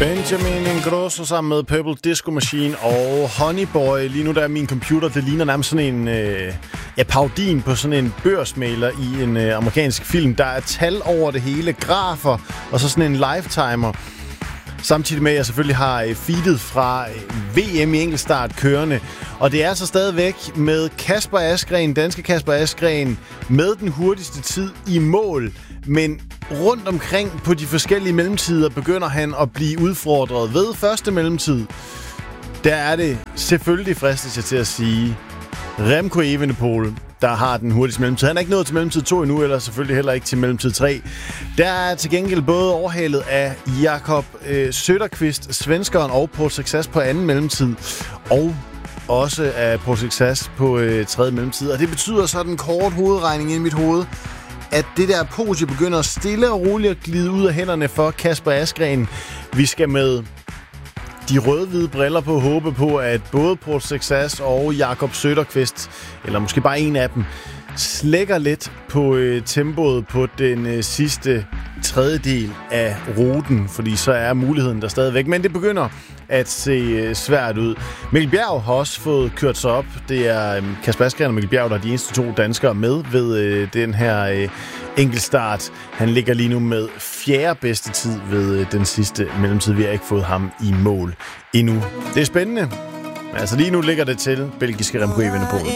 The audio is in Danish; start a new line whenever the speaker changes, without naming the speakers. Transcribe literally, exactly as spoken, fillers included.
Benjamin Ingrosso sammen med Purple Disco Machine og Honey Boy. Lige nu der er min computer, det ligner nærmest sådan en øh, ja, parodien på sådan en børsmailer i en øh, amerikansk film. Der er tal over det hele, grafer og så sådan en live-timer. Samtidig med, at jeg selvfølgelig har feedet fra V M i enkeltstart kørende. Og det er så stadigvæk med Kasper Asgreen, danske Kasper Asgreen, med den hurtigste tid i mål. Men rundt omkring på de forskellige mellemtider begynder han at blive udfordret. Ved første mellemtid, der er det selvfølgelig fristet til at sige Remco Evenepoel, der har den hurtigste mellemtid. Han er ikke nået til mellemtid to endnu, eller selvfølgelig heller ikke til mellemtid tre. Der er til gengæld både overhalet af Jakob øh, Söderqvist, svenskeren, og Paul Success på anden mellemtid, og også af Paul Success på øh, tredje mellemtid. Og det betyder så den kort hovedregning i mit hoved, at det der podie begynder stille og roligt at glide ud af hænderne for Kasper Asgreen. Vi skal med de rød-hvide briller på håbe på, at både Paul Success og Jakob Söderqvist, eller måske bare en af dem, slækker lidt på øh, tempoet på den øh, sidste tredjedel af ruten, fordi så er muligheden der stadigvæk. Men det begynder at se øh, svært ud. Mikkel Bjerg har også fået kørt sig op. Det er øh, Kasper Asgreen og Mikkel Bjerg, der er de eneste to danskere med ved øh, den her øh, enkeltstart. Han ligger lige nu med fjerde bedste tid ved øh, den sidste mellemtid. Vi har ikke fået ham i mål endnu. Det er spændende. Altså lige nu ligger det til belgiske Remco Evenepoel.